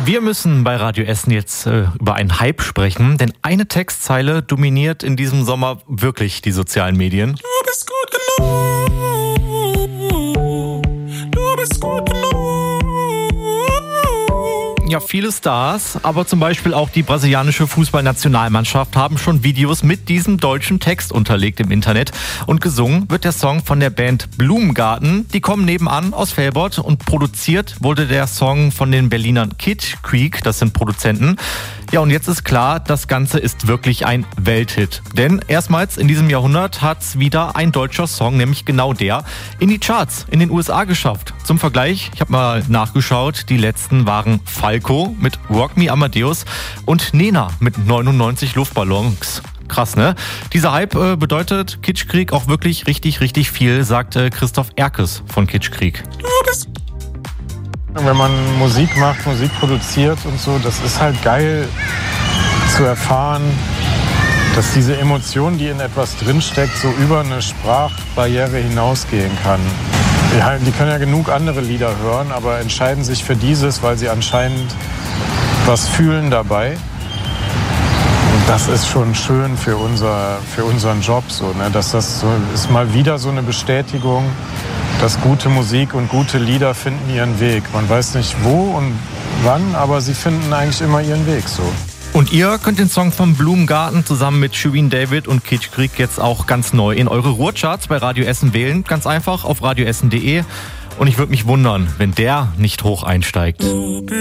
Wir müssen bei Radio Essen jetzt über einen Hype sprechen, denn eine Textzeile dominiert in diesem Sommer wirklich die sozialen Medien. Du bist gut genug. Du bist gut genug. Ja, viele Stars, aber zum Beispiel auch die brasilianische Fußballnationalmannschaft haben schon Videos mit diesem deutschen Text unterlegt im Internet. Und gesungen wird der Song von der Band Blumengarten. Die kommen nebenan aus Velbert und produziert wurde der Song von den Berlinern Kid Creek, das sind Produzenten. Ja, und jetzt ist klar, das Ganze ist wirklich ein Welthit. Denn erstmals in diesem Jahrhundert hat's wieder ein deutscher Song, nämlich genau der, in die Charts in den USA geschafft. Zum Vergleich, ich habe mal nachgeschaut, die letzten waren Falco mit Rock Me Amadeus und Nena mit 99 Luftballons. Krass, ne? Dieser Hype bedeutet Kitsch Creek auch wirklich richtig, richtig viel, sagt Christoph Erkes von Kitsch Creek. Wenn man Musik macht, Musik produziert und so, das ist halt geil zu erfahren, dass diese Emotion, die in etwas drinsteckt, so über eine Sprachbarriere hinausgehen kann. Die können ja genug andere Lieder hören, aber entscheiden sich für dieses, weil sie anscheinend was fühlen dabei. Und das ist schon schön für unseren Job. So, ne? Das ist mal wieder so eine Bestätigung, dass gute Musik und gute Lieder finden ihren Weg. Man weiß nicht wo und wann, aber sie finden eigentlich immer ihren Weg so. Und ihr könnt den Song vom Blumengarten zusammen mit Shirin David und Kitsch Creek jetzt auch ganz neu in eure Ruhrcharts bei Radio Essen wählen. Ganz einfach auf radioessen.de. Und ich würde mich wundern, wenn der nicht hoch einsteigt.